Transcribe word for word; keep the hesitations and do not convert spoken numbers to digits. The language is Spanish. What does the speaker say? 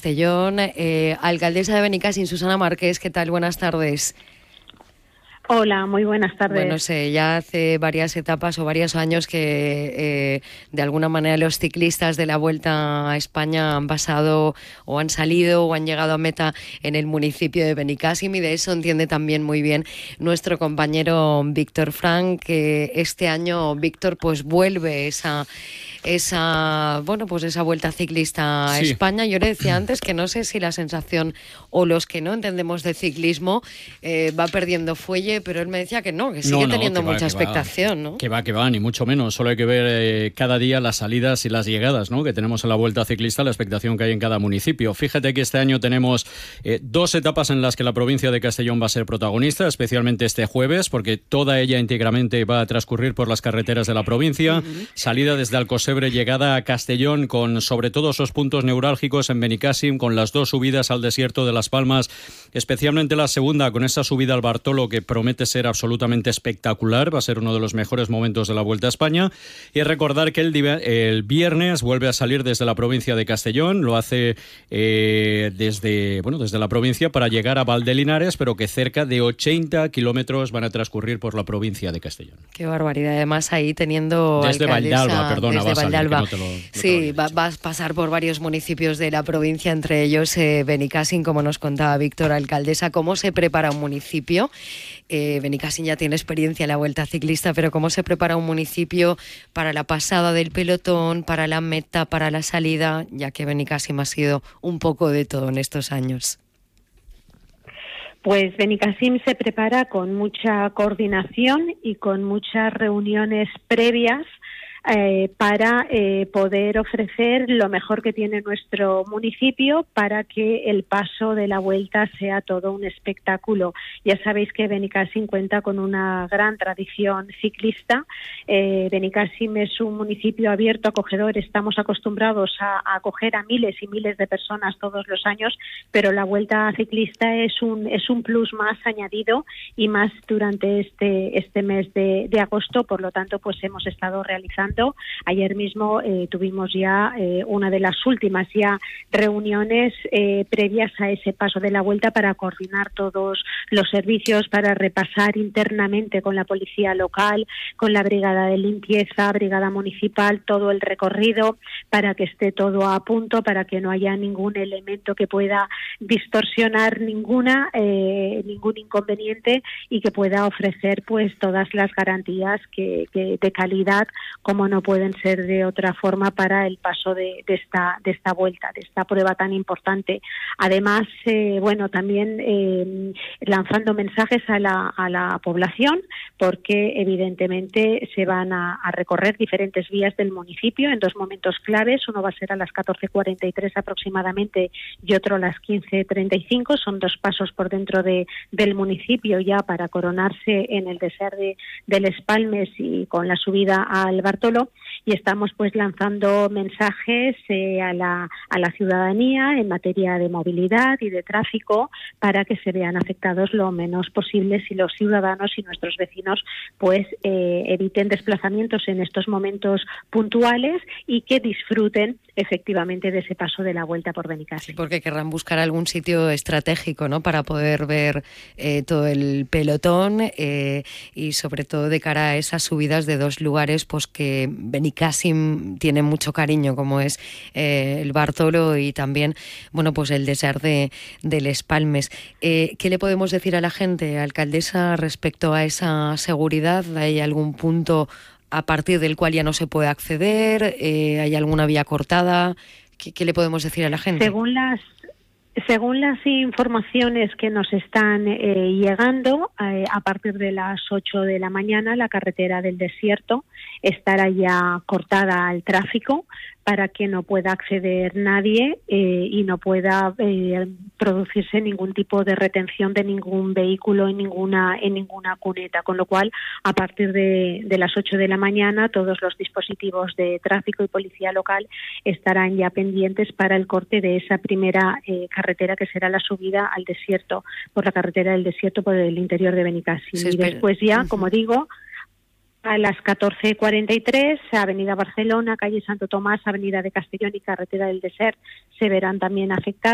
Castellón. Eh, alcaldesa de Benicàssim, Susana Márquez, ¿qué tal? Buenas tardes. Hola, muy buenas tardes. Bueno, sé, ya hace varias etapas o varios años que eh, de alguna manera los ciclistas de la Vuelta a España han pasado o han salido o han llegado a meta en el municipio de Benicàssim, y de eso entiende también muy bien nuestro compañero Víctor Frank, que este año, Víctor, pues vuelve esa esa bueno pues esa Vuelta Ciclista a Sí. España. Yo le decía antes que no sé si la sensación o los que no entendemos de ciclismo eh, va perdiendo fuelle, pero él me decía que no, que sigue no, no, teniendo que va, mucha que expectación, va, ¿no? Que va, que va, ni mucho menos. Solo hay que ver eh, cada día las salidas y las llegadas, ¿no?, que tenemos en la Vuelta Ciclista, la expectación que hay en cada municipio. Fíjate que este año tenemos eh, dos etapas en las que la provincia de Castellón va a ser protagonista, especialmente este jueves, porque toda ella íntegramente va a transcurrir por las carreteras de la provincia. Uh-huh. Salida desde Alcosebre, llegada a Castellón, con sobre todo esos puntos neurálgicos en Benicàssim, con las dos subidas al desierto de Las Palmas, especialmente la segunda, con esa subida al Bartolo, que promete ser absolutamente espectacular, va a ser uno de los mejores momentos de la Vuelta a España. Y recordar que el, el viernes vuelve a salir desde la provincia de Castellón, lo hace eh, desde, bueno, desde la provincia para llegar a Valdelinares, pero que cerca de ochenta kilómetros van a transcurrir por la provincia de Castellón. Qué barbaridad, además ahí teniendo desde alcaldesa, Vallalba, perdona, desde va a Vallalba. salir, que no te lo, no sí, va, vas a pasar por varios municipios de la provincia, entre ellos eh, Benicàssim, como nos contaba Víctor, alcaldesa. ¿Cómo se prepara un municipio? Eh, Benicàssim ya tiene experiencia en la Vuelta Ciclista, pero ¿cómo se prepara un municipio para la pasada del pelotón, para la meta, para la salida, ya que Benicàssim ha sido un poco de todo en estos años? Pues Benicàssim se prepara con mucha coordinación y con muchas reuniones previas Eh, para eh, poder ofrecer lo mejor que tiene nuestro municipio para que el paso de la Vuelta sea todo un espectáculo. Ya sabéis que Benicàssim cuenta con una gran tradición ciclista. Eh, Benicàssim es un municipio abierto, acogedor. Estamos acostumbrados a, a acoger a miles y miles de personas todos los años, pero la Vuelta Ciclista es un es un plus más añadido, y más durante este este mes de, de agosto. Por lo tanto, pues hemos estado realizando Ayer mismo eh, tuvimos ya eh, una de las últimas ya reuniones eh, previas a ese paso de la Vuelta para coordinar todos los servicios, para repasar internamente con la policía local, con la brigada de limpieza, brigada municipal, todo el recorrido, para que esté todo a punto, para que no haya ningún elemento que pueda distorsionar ninguna eh, ningún inconveniente, y que pueda ofrecer pues todas las garantías que, que de calidad, como no pueden ser de otra forma, para el paso de, de esta de esta vuelta, de esta prueba tan importante. Además, eh, bueno, también eh, lanzando mensajes a la, a la población, porque evidentemente se van a, a recorrer diferentes vías del municipio en dos momentos claves. Uno va a ser a las catorce cuarenta y tres aproximadamente y otro a las quince treinta y cinco. Son dos pasos por dentro de, del municipio ya para coronarse en el desert de, de Les Palmes y con la subida al Bartolo. Y estamos pues lanzando mensajes eh, a la a la ciudadanía en materia de movilidad y de tráfico, para que se vean afectados lo menos posible si los ciudadanos y nuestros vecinos pues eh, eviten desplazamientos en estos momentos puntuales y que disfruten efectivamente de ese paso de la Vuelta por Benicàssim. Sí, porque querrán buscar algún sitio estratégico, ¿no?, para poder ver eh, todo el pelotón eh, y sobre todo de cara a esas subidas de dos lugares pues que Benicàssim tiene mucho cariño, como es eh, el Bartolo y también, bueno, pues el desert de, de Les Palmes. Eh, ¿Qué le podemos decir a la gente, alcaldesa, respecto a esa seguridad? ¿Hay algún punto a partir del cual ya no se puede acceder? Eh, ¿Hay alguna vía cortada? ¿Qué, qué le podemos decir a la gente? Según las Según las informaciones que nos están eh, llegando, eh, a partir de las ocho de la mañana la carretera del desierto estará ya cortada al tráfico, para que no pueda acceder nadie eh, y no pueda eh, producirse ningún tipo de retención de ningún vehículo en ninguna en ninguna cuneta, con lo cual a partir de, de las ocho de la mañana todos los dispositivos de tráfico y policía local estarán ya pendientes para el corte de esa primera eh, carretera, que será la subida al desierto, por la carretera del desierto por el interior de Benicàssim. Sí, y después ya, uh-huh. como digo, a las catorce cuarenta y tres, Avenida Barcelona, calle Santo Tomás, Avenida de Castellón y carretera del Desert se verán también afectadas.